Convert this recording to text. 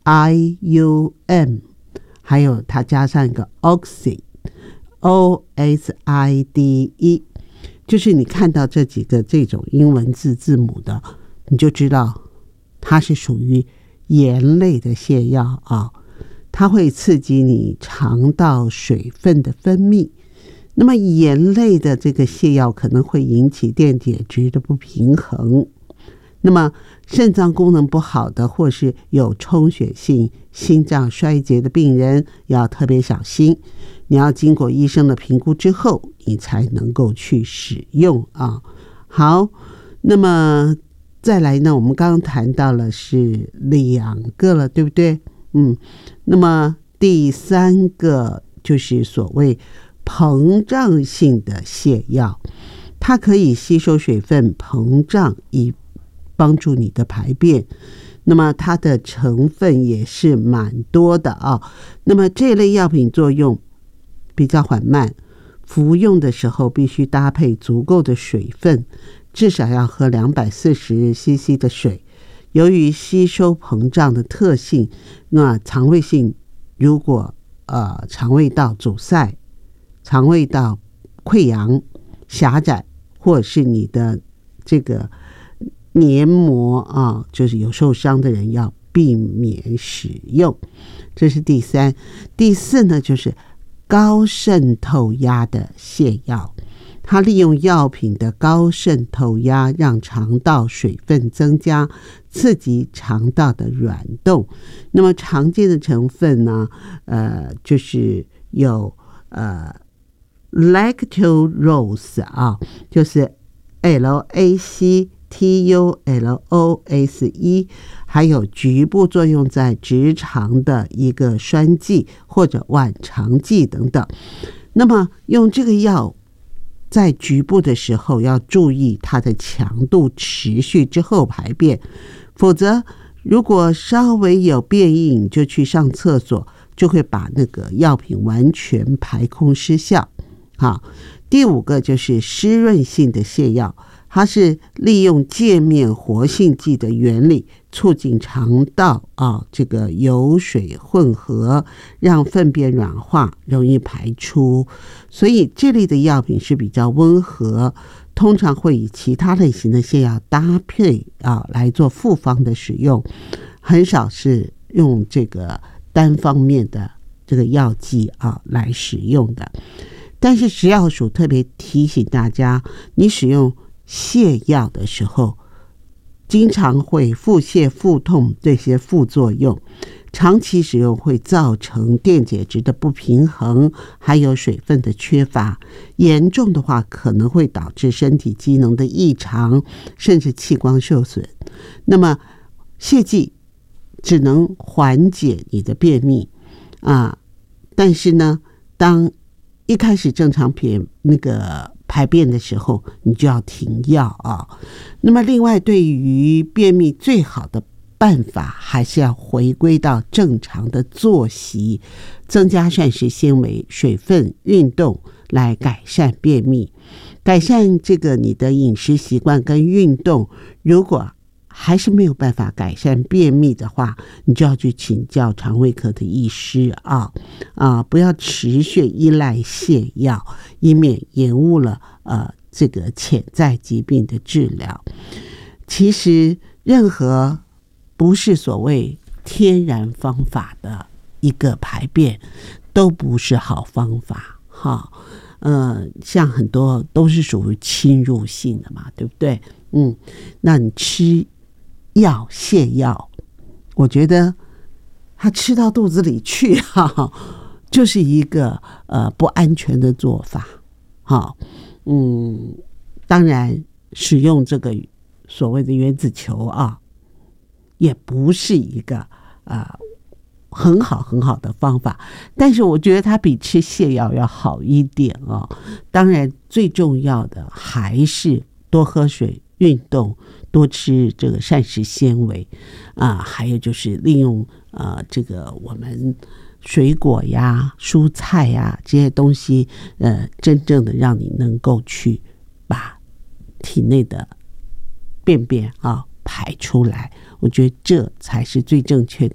IUM， 还有它加上一个 OSIDE， OSIDE， 就是你看到这几个这种英文字母的，你就知道它是属于盐类的泻药啊，它会刺激你肠道水分的分泌。那么盐类的这个泻药可能会引起电解质的不平衡，那么肾脏功能不好的或是有充血性心脏衰竭的病人要特别小心，你要经过医生的评估之后你才能够去使用啊。好，那么再来呢，我们刚刚谈到了是2个了，对不对？那么第3个就是所谓膨胀性的泻药，它可以吸收水分膨胀以帮助你的排便，那么它的成分也是蛮多的啊。那么这类药品作用比较缓慢，服用的时候必须搭配足够的水分，至少要喝240cc 的水。由于吸收膨胀的特性，那肠胃性如果肠胃道阻塞、肠胃道溃疡、狭窄，或者是你的这个黏膜啊，就是有受伤的人要避免使用。这是第3。第4呢，就是高渗透压的泻药，它利用药品的高渗透压让肠道水分增加，刺激肠道的软动。那么常见的成分呢，就是有lactulose 啊，就是 LACTULOSE， 还有局部作用在直肠的一个栓剂或者脘肠剂等等。那么用这个药在局部的时候要注意它的强度持续之后排便，否则如果稍微有便意你就去上厕所，就会把那个药品完全排空失效。好，第5个就是湿润性的泻药，它是利用界面活性剂的原理促进肠道这个油水混合，让粪便软化，容易排出。所以这类的药品是比较温和，通常会以其他类型的泻药搭配来做复方的使用，很少是用这个单方面的这个药剂来使用的。但是食药署特别提醒大家，你使用泻药的时候经常会腹泻、腹痛这些副作用，长期使用会造成电解质的不平衡，还有水分的缺乏，严重的话可能会导致身体机能的异常，甚至器官受损。那么泻剂只能缓解你的便秘但是呢，当一开始正常排便的时候，你就要停药那么另外，对于便秘最好的办法还是要回归到正常的作息，增加膳食纤维、水分、运动来改善便秘。改善这个你的饮食习惯跟运动，如果还是没有办法改善便秘的话，你就要去请教肠胃科的医师不要持续依赖泻药，以免延误了这个潜在疾病的治疗。其实任何不是所谓天然方法的一个排便都不是好方法像很多都是属于侵入性的嘛，对不对？那你吃药泻药，我觉得它吃到肚子里去就是一个不安全的做法当然使用这个所谓的原子球也不是一个很好的方法，但是我觉得它比吃泻药要好一点当然最重要的还是多喝水、运动，多吃这个膳食纤维还有就是利用这个我们水果呀、蔬菜呀这些东西真正的让你能够去把体内的便便排出来，我觉得这才是最正确的